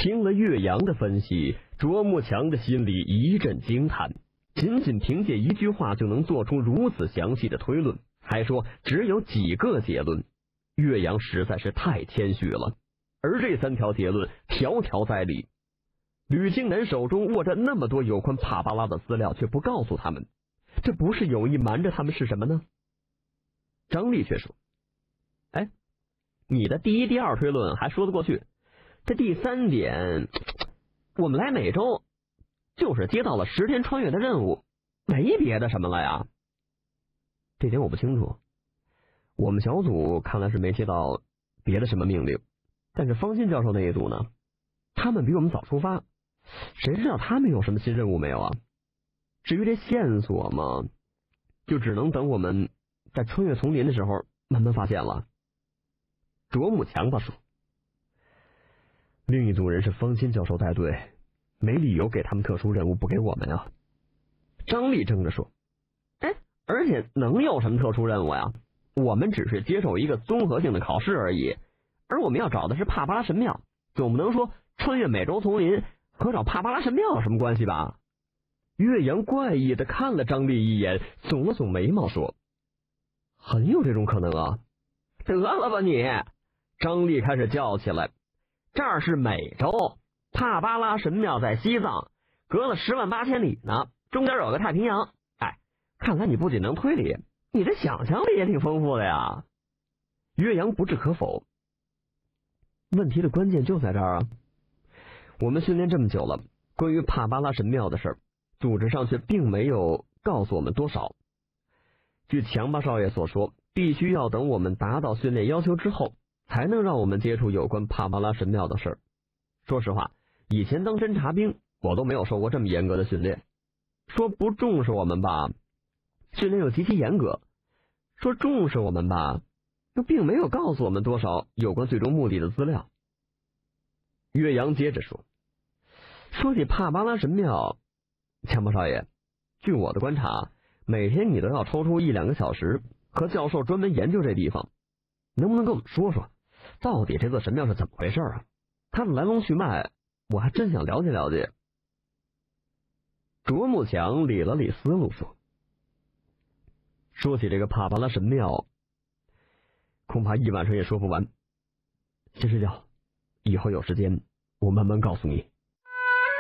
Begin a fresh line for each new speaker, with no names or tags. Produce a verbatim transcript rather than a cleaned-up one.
听了岳阳的分析，卓木强的心里一阵惊叹。仅仅凭借一句话就能做出如此详细的推论，还说只有几个结论，岳阳实在是太谦虚了。而这三条结论条条在理，吕京南手中握着那么多有关帕巴拉的资料，却不告诉他们，这不是有意瞒着他们是什么呢？张力却说：哎，你的第一第二推论还说得过去，这第三点，我们来美洲就是接到了十天穿越的任务，没别的什么了呀。这点我不清楚，我们小组看来是没接到别的什么命令，但是方心教授那一组呢，他们比我们早出发，谁知道他们有什么新任务没有啊？至于这线索嘛，就只能等我们在穿越丛林的时候慢慢发现了。卓木强吧说，另一组人是方心教授带队，没理由给他们特殊任务不给我们啊。张力争着说，哎，而且能有什么特殊任务呀？我们只是接受一个综合性的考试而已，而我们要找的是帕巴拉神庙，总不能说穿越美洲丛林和找帕巴拉神庙有什么关系吧？岳阳怪异的看了张力一眼，耸了耸眉毛说，很有这种可能啊。得了吧你！张力开始叫起来，这儿是美洲，帕巴拉神庙在西藏，隔了十万八千里呢，中间有个太平洋。哎，看来你不仅能推理，你的想象力也挺丰富的呀。岳阳不置可否，问题的关键就在这儿啊。我们训练这么久了，关于帕巴拉神庙的事儿，组织上却并没有告诉我们多少。据强巴少爷所说，必须要等我们达到训练要求之后，才能让我们接触有关帕巴拉神庙的事儿。说实话，以前当侦察兵，我都没有受过这么严格的训练。说不重视我们吧，训练又极其严格；说重视我们吧，又并没有告诉我们多少有关最终目的的资料。岳阳接着说，说起帕巴拉神庙，强巴少爷，据我的观察，每天你都要抽出一两个小时和教授专门研究这地方，能不能跟我们说说，到底这座神庙是怎么回事啊？它的来龙去脉，我还真想了解了解。卓木强理了理思路说，说起这个帕巴拉神庙，恐怕一晚上也说不完。先睡觉，以后有时间我慢慢告诉你。